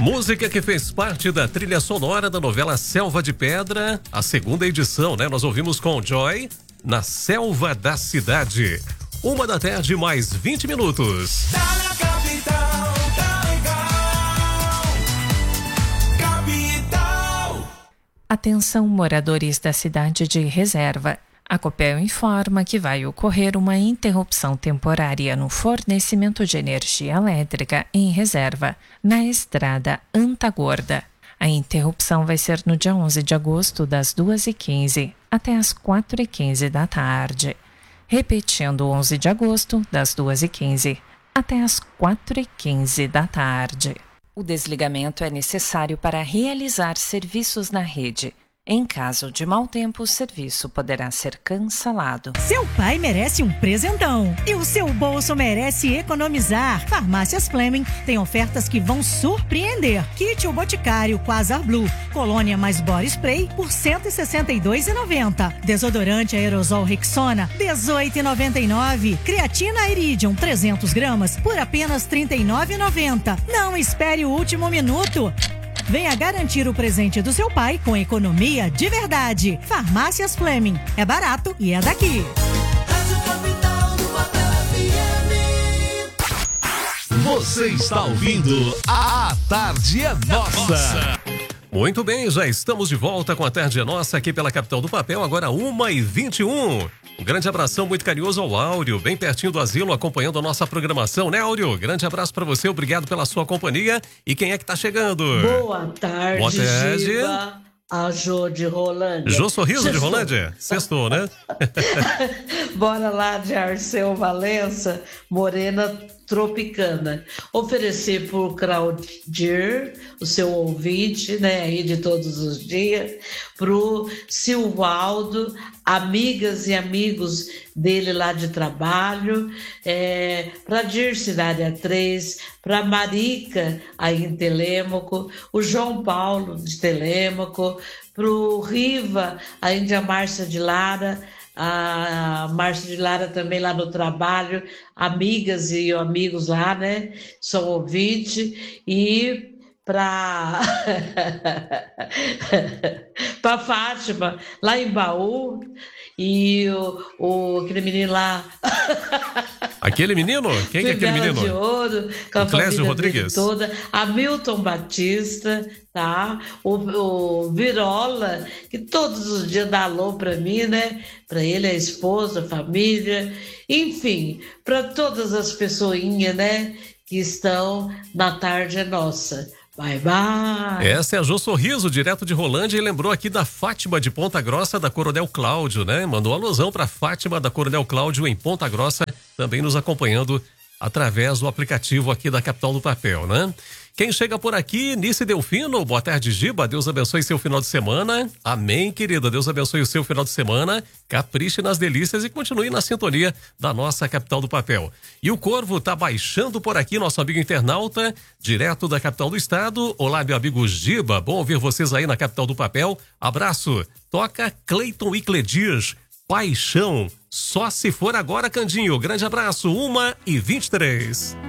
Música que fez parte da trilha sonora da novela Selva de Pedra, a segunda edição, né? Nós ouvimos com Joy, Na Selva da Cidade. 1h mais 20 minutos. Tá na capital, tá legal. Capital. Atenção, moradores da cidade de Reserva. A Copel informa que vai ocorrer uma interrupção temporária no fornecimento de energia elétrica em Reserva, na estrada Antagorda. A interrupção vai ser no dia 11 de agosto, das 2h15 até as 4h15 da tarde. Repetindo, 11 de agosto, das 2h15 até as 4h15 da tarde. O desligamento é necessário para realizar serviços na rede. Em caso de mau tempo, o serviço poderá ser cancelado. Seu pai merece um presentão e o seu bolso merece economizar. Farmácias Fleming tem ofertas que vão surpreender. Kit O Boticário Quasar Blue, colônia mais body spray por R$ 162,90. Desodorante aerosol Rexona, R$ 18,99. Creatina Iridium 300 gramas por apenas R$ 39,90. Não espere o último minuto. Venha garantir o presente do seu pai com economia de verdade. Farmácias Fleming. É barato e é daqui. Você está ouvindo A Tarde é Nossa. Muito bem, já estamos de volta com a Tarde é Nossa aqui pela Capital do Papel, agora 1h21. Um grande abração muito carinhoso ao Áureo, bem pertinho do asilo, acompanhando a nossa programação, né, Áureo? Grande abraço pra você, obrigado pela sua companhia. E quem é que tá chegando? Boa tarde, Boa tarde. Giba. A Jô de Rolândia. Jô Sorriso de Rolândia? Sextou, né? Bora lá de Arceu Valença, Morena Tropicana. Oferecer por Claudir, o seu ouvinte, né, aí de todos os dias, pro Silvaldo, amigas e amigos dele lá de trabalho, pra Dirce da área 3, pra Marica aí em Telêmaco, o João Paulo de Telêmaco, pro Riva, a Índia Márcia de Lara, a Márcia de Lara também lá no trabalho, amigas e amigos lá, né? São ouvintes. E para para Fátima, lá em Baú, e aquele menino lá. Aquele menino? Quem que é aquele menino? De Ouro, com a Clésio família Rodrigues. dele toda. Hamilton Batista, tá? O Virola, que todos os dias dá alô para mim, né? Para ele, a esposa, a família, enfim, para todas as pessoinhas, né? Que estão na Tarde é Nossa. Bye, bye. Essa é a Jô Sorriso, direto de Rolândia, e lembrou aqui da Fátima de Ponta Grossa, da Coronel Cláudio, né? Mandou uma alusão para Fátima da Coronel Cláudio em Ponta Grossa, também nos acompanhando através do aplicativo aqui da Capital do Papel, né? Quem chega por aqui, Nice Delfino, boa tarde, Giba, Deus abençoe seu final de semana. Amém, querida, Deus abençoe o seu final de semana, capriche nas delícias e continue na sintonia da nossa Capital do Papel. E o Corvo tá baixando por aqui, nosso amigo internauta, direto da capital do estado. Olá, meu amigo Giba, bom ouvir vocês aí na Capital do Papel, abraço. Toca Cleiton e Cledias, Paixão, só se for agora, Candinho, grande abraço, 1h23.